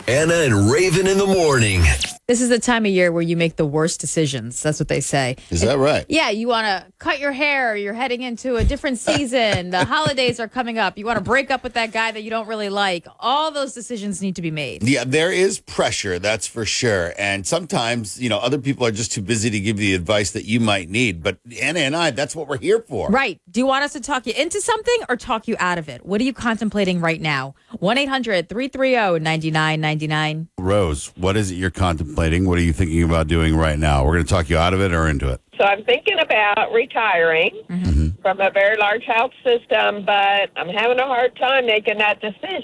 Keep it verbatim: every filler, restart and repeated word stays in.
Anna and Raven in the morning. This is the time of year where you make the worst decisions. That's what they say. Is that right? Yeah, you want to cut your hair. You're heading into a different season. The holidays are coming up. You want to break up with that guy that you don't really like. All those decisions need to be made. Yeah, there is pressure, that's for sure. And sometimes, you know, other people are just too busy to give you the advice that you might need. But Anna and I, that's what we're here for. Right. Do you want us to talk you into something or talk you out of it? What are you contemplating right now? one eight hundred three three zero nine nine nine nine. Rose, what is it you're contemplating? What are you thinking about doing right now? We're going to talk you out of it or into it. So I'm thinking about retiring Mm-hmm. from a very large health system, but I'm having a hard time making that decision.